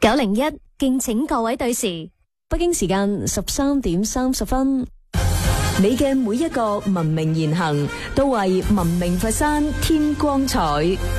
901，敬請各位對時。 北京時間13:30。 你嘅每一個文明言行，都為文明佛山添光彩。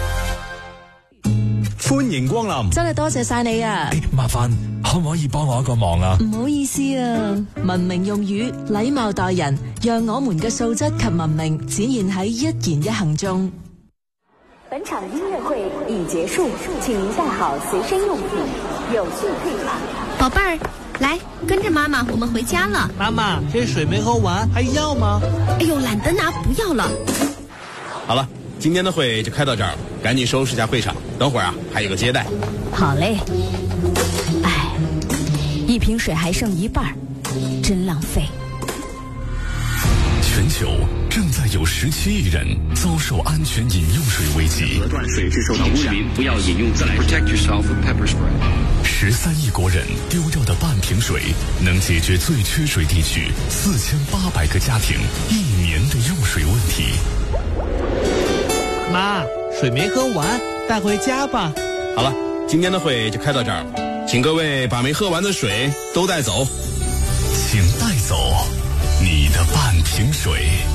歡迎光臨， 真係多謝晒你啊！ 麻煩可唔可以幫我一個忙啊？ 唔好意思啊，文明用語，禮貌待人，讓我們嘅素質及文明展現喺一言一行中。 本場音樂會已結束，請您帶好隨身用品，有序退場。 寶貝兒，來跟着媽媽，我們回家了。 媽媽，這水沒喝完，還要嗎？ 哎呦，懶得拿，不要了。 好了，今天的會就開到這兒，趕緊收拾一下會場，等會兒啊還有個接待。 好嘞。哎，一瓶水還剩一半，真浪費。 全球正在有17億人遭受安全飲用水危機， 断水是受到污染，不要飲用自來水。Protect yourself with pepper spray。 13億國人丟掉的半瓶水，能解決最缺水地區4800個家庭1年的用水問題。 媽，水沒喝完，帶回家吧。 好了，今天的會就開到這兒，請各位把沒喝完的水都帶走。 請帶走你的半瓶水。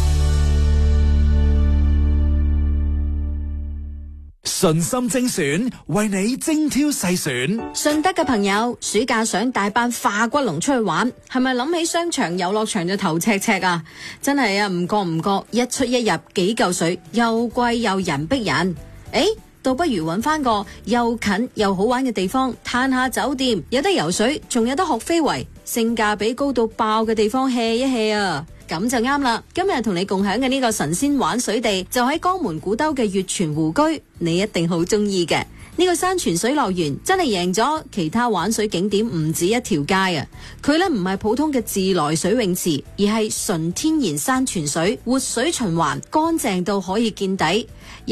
順心精選，為你精挑細選。 順德嘅朋友，暑假想帶班化骨龍出去玩，係咪諗起商場遊樂場就頭赤赤啊？真係啊，唔覺一出一入幾嚿水，又貴又人逼人。倒不如揾翻個又近又好玩嘅地方，嘆下酒店，有得游水，仲有得學飛圍，性價比高到爆嘅地方 hea 一 hea 啊！咁就啱啦！今日同你共享嘅呢個神仙玩水地，就喺江門古兜嘅月泉湖居，你一定好中意嘅。呢個山泉水樂園真係贏咗其他玩水景點唔止一條街啊！佢呢唔係普通嘅自來水泳池，而係純天然山泉水，活水循環，乾淨到可以見底。